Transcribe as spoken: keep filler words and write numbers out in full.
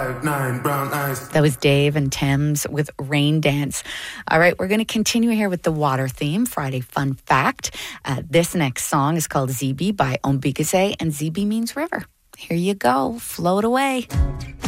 Nine brown eyes. That was Dave and Thames with Rain Dance. All right, we're going to continue here with the water theme, Friday Fun Fact. Uh, this next song is called Zibi by Ombigase, and Zibi means river. Here you go. Float away.